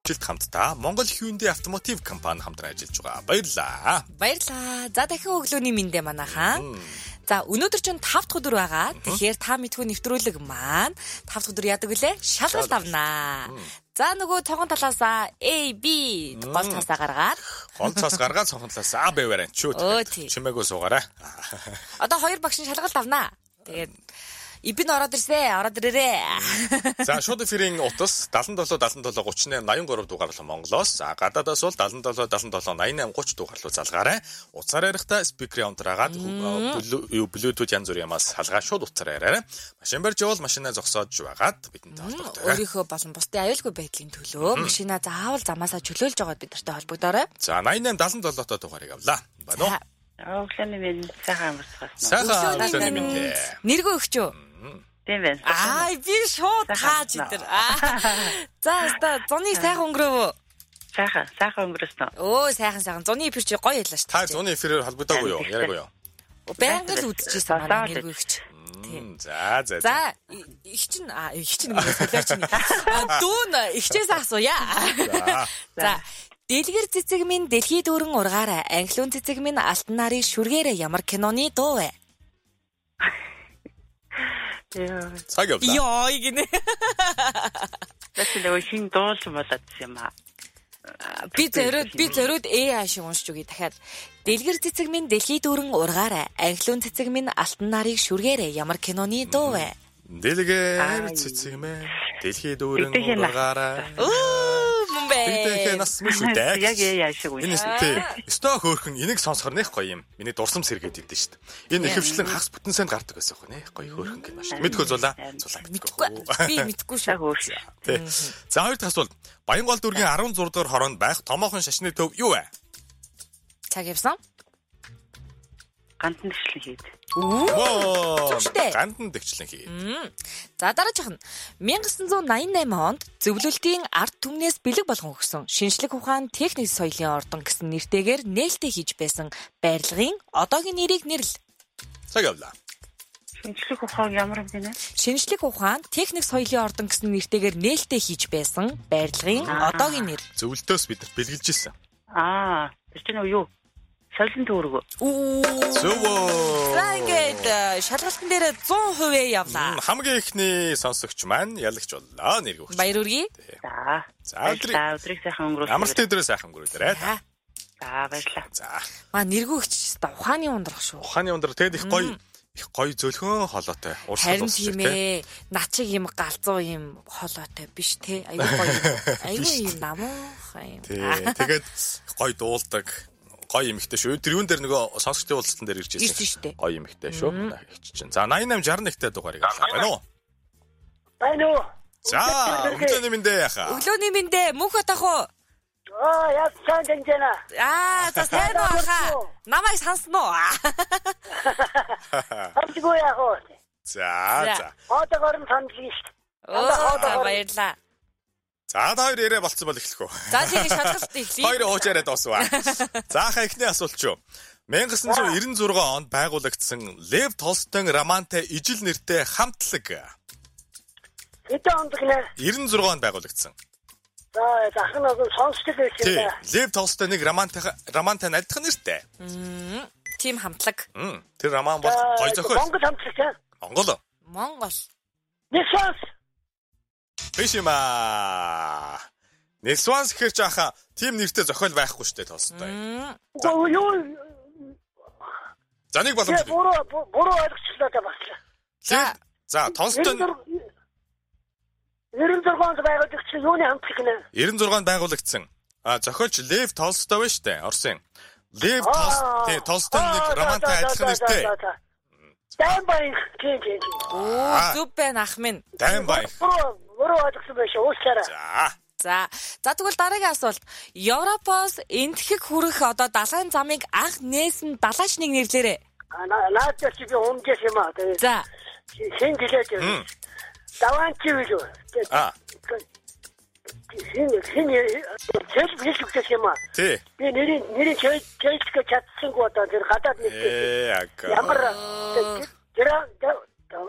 төвчлөлт хамтдаа Монгол Hyundai автомотив компани хамтран ажиллаж байгаа. Баярлалаа. Баярлалаа. За дахин өглөөний мэндэ манайхаа. За өнөөдөр чинь 5 дахь өдөр байгаа. Тэгэхээр та мэдхүү нэвтрүүлэг маань 5 дахь өдөр яадаг вүлээ? Шалгалт авнаа. За нөгөө цонхон талаасаа A, B гол цаасаа гаргаад. Гол цаас гаргаад цонхон талаасаа А, Б вариант шүү. Чимээгөө суугаарай. Одоо 2 багш нь шалгалт авнаа. Тэгээд Ибин ороод ирээ. За шууд эфирийн утас 77 77 38 83 дугаарлал Монголоос. За гадаадаас бол 77 77 88 30 дугаарлал залгаарай. Уцаар ярихдаа спикерийн ондраагаад Bluetooth янз бүрийн ямаас салгаа шууд уцаар яриарай. Машин барьж явал машинаа зогсоож байгаад бидэнтэй холбогдорой. Өөрийнхөө болон бусдын аюулгүй байдлын төлөө машинаа заавал замаасаа чөлөөлж байгаа бидэртэй холбогдорой. За 88 77 дугаарыг авлаа. Байна уу? Өглөөний минь сайхан амарцгаасан. Сайхан өглөөний минь. Нэргөө өгчөө. Тийм байна. Би шууд тааж идэр. За зуны сайхан өнгөрөв. Сайхан өнгөрсөн. Сайхан. Зуны эфир чи гоё ялла шүү. Та зуны эфирээр холбогдоогүй юу? Яриагүй юу? Байнга л үдчихсэн манай нэргөө өгч. За их чинь солиорч нь. Дүүн ихчээс асууя. За Дэлгэр цэцэг минь дэлхий дүүрэн ургаарай. Англиун цэцэг минь алтан нарыг шүргээрээ ямар киноны дуу вэ? Цаг явлаа. Йоо гинэ. Тэсэлээ шинэ дуулж болоод юм аа. Би зориуд ашиг уншиж үгүй дахиад. Дэлгэр цэцэг минь дэлхий дүүрэн ургаарай. Англиун цэцэг минь алтан нарыг шүргээрээ ямар киноны дуу вэ? Дэлгэр цэцэг минь дэлхий дүүрэн ургаарай. Мумбай. Нас мүшүтэй. Яг яашиг үү. Энэ стоо хөөхөн энийг сонсохор нэх гоё юм. Миний дурсам сэргээд идэв шүү дээ. Энэ ихэвчлэн хагас бүтэн санд гардаг байсан хөө нэх гоё хөөхөн гэнэ маш. Мэдгүй зулаа. Би мэдгүй шүү. За хоёр дахь асуулт. Баянгол дүүргийн 16 дугаар хороонд байх томоохон шашны төв юу вэ? Цаг явсан. Гандан дэвшлэн хийд. Гандан дэвшлэн хийд. За дараачих нь 1988 онд зөвлөлтийн ард түмнээс бэлэг болгон өгсөн шинжлэх ухаан техник соёлын ордон гэсэн нэртэйгээр нээлттэй хийж байсан байрлагын одоогийн нэрийг нэрлэл. Цаг явлаа. Шинжлэх ухаан ямар юм бэ? Шинжлэх ухаан техник соёлын ордон гэсэн нэртэйгээр нээлттэй хийж байсан байрлагын одоогийн нэр. Зөвлөлтөөс бид бэлгэлж ирсэн. Тэр чинь юу? Соёлын төвөргөө. Зөв. За ингээд шалгалтын дээр 100% явлаа. Хамгийн ихний сонсогч маань ялагч боллоо нэрг өгч. Баяр үргээ. За өдрийг сайхан өнгөрүүлээ. Амралт өдрөө сайхан өнгөрүүлээрэй. За баярлалаа. За. Нэргөө өгч ухааны ундрах шүү. Ухааны ундрах тэгэд их гоё зөлхөн холоотой. Харин тийм ээ. Над чиг юм галзуу юм холоотой биш те. Айгүй гоё. Айгүй юм намуухан юм. Тэгээд гоё дуулдаг. Гоё эмхтэй шүү. Тэр юун дээр нөгөө сонсогчдын уулзалтан дээр ирж ирсэн. Гоё эмхтэй шүү. Чинь. За 88 61-тэй дугаарыг авлаа байна уу? Байна уу? За өглөөний мэндэ яхаа. Өглөөний мэндэ мөнх атах уу? Яг сайн гэнэ. За сайн уу хаа? Намайг сансан уу? Хамтгүй яах вэ? За. Одоогоор нь санджиж шүү. Баярлаа. За та хоёр яриа болцсон бол эхлэх үү. За тийм шалгалт эхлэе. Хоёр ууж яриад дуусваа. Заахаа эхний асуулт шүү. 1996 онд байгуулагдсан Лев Толстойн романтай ижил нэртэй хамтлаг. Хэдэн онд гинэ? 96 онд байгуулагдсан. За захын нэг сонсдог байх юм да. Лев Толстойныг романтай найдах нэртэй. Тим хамтлаг. Тэр роман бол гоё зохиол. Монгол хамтлаг. Монгол. Нисванс. Биш юм аа. Нисванс гэхэр жаахан тим нэртэй зохиол байхгүй шүү дээ Толстой. Юу? За нэг боломж. Буруу ойлгочлоо та багш. За Толстой 96 онд байгуулагдсан юуны хамтлаг нэ? 96 онд байгуулагдсан. Зохиолч Лев Толстой байна шүү дээ. Орсын. Лев Толстойны романтай адилхан нэртэй. Даймбай тийм. Зүг байна ах минь. Даймбай. Буруу ойлгосон байх шүү. Уучлаарай. За тэгвэл дараагийн асуулт. Европоос энтхэг хүрэх одоо далайн замыг анх нээсэн далайч нэг нэрлээрээ. Наадчаа чи өмжээс юм аа. За. Хэн гэлээ. Даванчи юу? Хэн хэлж өгч юм аа. Тий. Би нэрийг хэлж чадсангүй одоо тэр гадаад нэг. Ямар тэр